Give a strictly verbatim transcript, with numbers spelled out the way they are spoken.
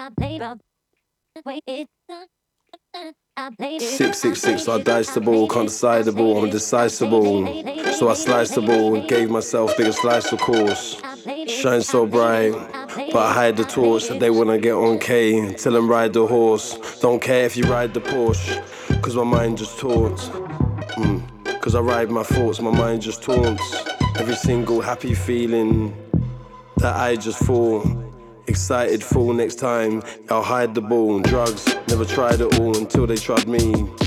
Six, six, six, I diced the ball, can't decide the ball, I'm indecisible. So I sliced the ball and gave myself bigger slice, of course. Shine so bright, but I hide the torch that they wanna get on K. Tell them ride the horse, don't care if you ride the Porsche. Cause my mind just taunts. Mm. Cause I ride my thoughts, my mind just taunts. Every single happy feeling that I just fall. Excited fool next time, I'll hide the ball. Drugs, never tried it all until they tried me.